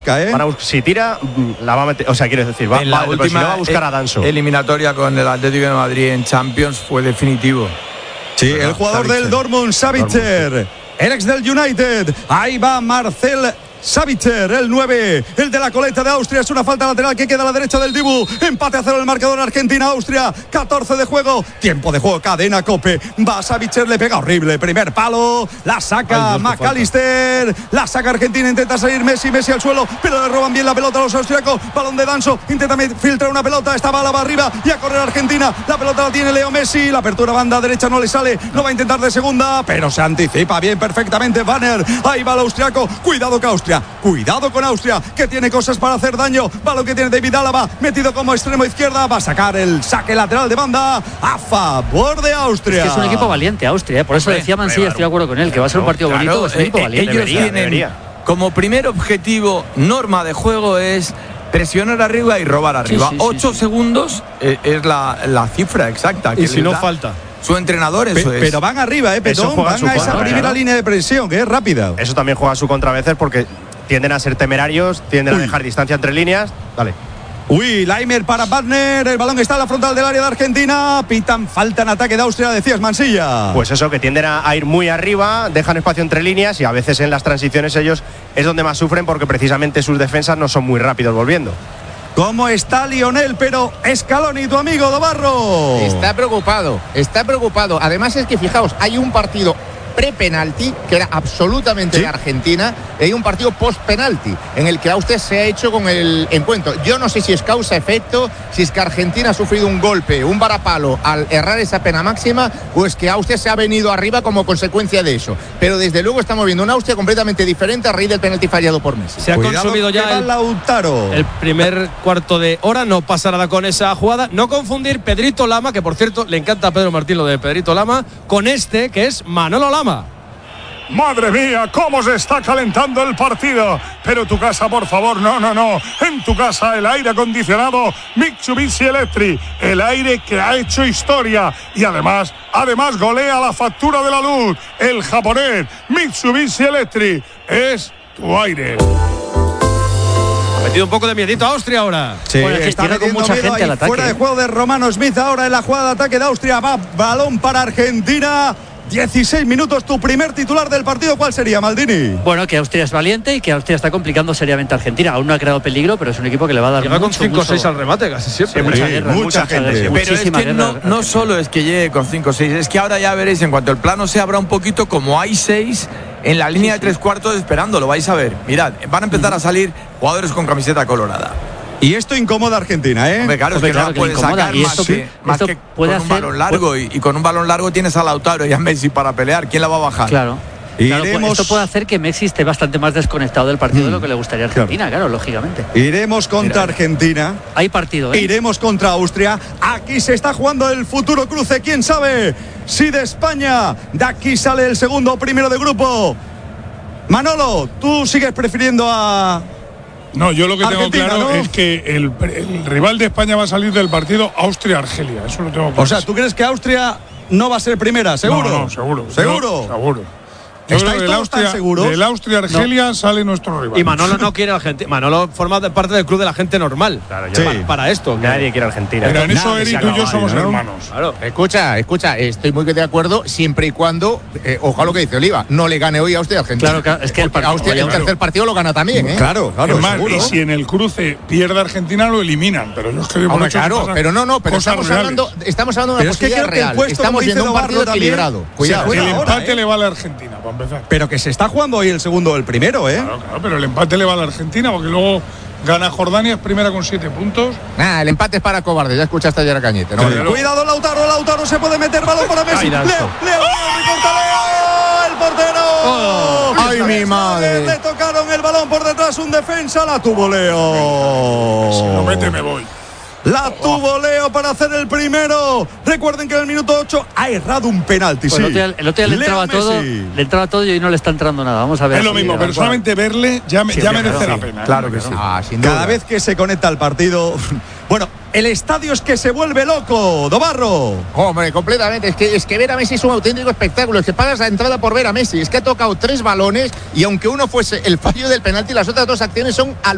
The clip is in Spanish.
Si tira, la va a meter. O sea, quiero decir, va, en la última, si no va a buscar a Danso. Eliminatoria con el Atlético de Madrid en Champions fue definitivo. Sí, el jugador del Dortmund, Sabitzer, el ex del United. Ahí va Marcel Sabitzer, el 9, el de la coleta de Austria. Es una falta lateral que queda a la derecha del Dibu. Empate a 0 el marcador Argentina-Austria. 14 de juego, tiempo de juego, cadena Cope. Va Sabitzer, le pega horrible. Primer palo, la saca McAllister. La saca Argentina, intenta salir Messi al suelo, pero le roban bien la pelota a los austriacos. Balón de Danso, intenta filtrar una pelota. Esta bala va arriba y a correr Argentina. La pelota la tiene Leo Messi. La apertura banda derecha no le sale. No va a intentar de segunda, pero se anticipa bien perfectamente Banner. Ahí va el austriaco. Cuidado que Austria. Cuidado con Austria, que tiene cosas para hacer daño. Balón que tiene David Alaba, metido como extremo izquierda. Va a sacar el saque lateral de banda a favor de Austria. Es que es un equipo valiente, Austria, por eso decía Mansilla, estoy de acuerdo con él, que va a ser un partido bonito. Es un equipo valiente. Ellos tienen como primer objetivo, norma de juego, es presionar arriba y robar arriba. 8 segundos es la cifra exacta. Y si no falta. Su entrenador, eso es. Pero van arriba, Petón, van a esa primera línea de presión, que es rápida. Eso también juega a su contra a veces porque tienden a ser temerarios, tienden a dejar distancia entre líneas. Dale. Laimer para Wagner, el balón está en la frontal del área de Argentina. Pitan falta en ataque de Austria, decías, Mansilla. Pues eso, que tienden a ir muy arriba, dejan espacio entre líneas y a veces en las transiciones ellos es donde más sufren porque precisamente sus defensas no son muy rápidos volviendo. ¿Cómo está Lionel? Pero Scaloni, tu amigo Dobarro. Está preocupado. Además es que fijaos, hay un partido pre-penalti que era absolutamente de Argentina, y hay un partido post-penalti en el que Austria se ha hecho con el encuentro. Yo no sé si es causa-efecto, si es que Argentina ha sufrido un golpe, un varapalo al errar esa pena máxima, o es que Austria se ha venido arriba como consecuencia de eso. Pero desde luego estamos viendo una Austria completamente diferente a raíz del penalti fallado por Messi. Se ha consumido ya el primer cuarto de hora, no pasa nada con esa jugada. No confundir Pedrito Lama, que por cierto le encanta a Pedro Martín lo de Pedrito Lama, con este que es Manolo Lama. Madre mía, cómo se está calentando el partido. Pero tu casa, por favor, no. En tu casa el aire acondicionado Mitsubishi Electric, el aire que ha hecho historia y además golea la factura de la luz. El japonés Mitsubishi Electric es tu aire. Ha metido un poco de miedito a Austria ahora. Sí, bueno, está metiendo mucha gente al ataque. Fuera de juego de Romano Smith ahora en la jugada de ataque de Austria. Va balón para Argentina. 16 minutos, tu primer titular del partido, ¿cuál sería, Maldini? Bueno, que Austria es valiente y que Austria está complicando seriamente a Argentina. Aún no ha creado peligro, pero es un equipo que le va a dar con 5-6 al remate casi siempre. Mucha gente. Pero es que no solo es que llegue con 5-6, es que ahora ya veréis, en cuanto el plano se abra un poquito, como hay 6 en la línea de 3/4 esperando, lo vais a ver. Mirad, van a empezar a salir jugadores con camiseta colorada. Y esto incomoda a Argentina, ¿eh? Hombre, claro, es que no la puede sacar más que con un balón largo. Y con un balón largo tienes a Lautaro y a Messi para pelear. ¿Quién la va a bajar? Claro. Esto puede hacer que Messi esté bastante más desconectado del partido de lo que le gustaría a Argentina, claro, lógicamente. Iremos contra Argentina. Hay partido, ¿eh? Iremos contra Austria. Aquí se está jugando el futuro cruce. ¿Quién sabe si de España de aquí sale el segundo o primero de grupo? Manolo, ¿tú sigues prefiriendo a...? No, yo lo que tengo Argentina, claro, ¿no? es que el rival de España va a salir del partido Austria-Argelia. Eso lo tengo claro. O sea, ¿tú crees que Austria no va a ser primera? ¿Seguro? No, seguro. ¿Seguro? Yo creo ¿Estáis que todos tan seguros? del Austria-Argelia sale nuestro rival. Y Manolo no quiere a Argentina. Manolo forma parte del club de la gente normal. Claro, para esto. Nadie quiere a Argentina. Pero en eso Eric y yo somos hermanos. Claro. Escucha, estoy muy de acuerdo siempre y cuando, ojalá lo que dice Oliva, no le gane hoy a Austria a Argentina. Claro, es que el tercer partido lo gana también, ¿eh? Claro, Es más, seguro. y si en el cruce pierde Argentina lo eliminan, pero yo es que Pero estamos hablando de una posibilidad real. Estamos viendo un partido equilibrado. Cuidado. El empate le vale a Argentina, para empezar. Pero que se está jugando hoy el segundo o el primero, ¿eh? Claro, pero el empate le vale a Argentina, porque luego gana Jordania, es primera con 7 puntos. El empate es para cobarde, ya escuchaste ayer a Cañete. ¿No? Cuidado, Lautaro se puede meter, balón para Messi. Leo, el portero. ¡Ay, mi madre! Le tocaron el balón por detrás, un defensa, la tuvo Leo. Si no mete, me voy. La tuvo Leo para hacer el primero. Recuerden que en el minuto 8 ha errado un penalti. Pues el otro día le entraba todo y hoy no le está entrando nada. Vamos a ver. Es lo mismo, pero solamente verle ya merece la pena. Claro que sí. Cada vez que se conecta al partido. Bueno, el estadio es que se vuelve loco, Dobarro. Hombre, completamente. Es que ver a Messi es un auténtico espectáculo. Es que pagas la entrada por ver a Messi. Es que ha tocado 3 balones y aunque uno fuese el fallo del penalti, las otras 2 acciones son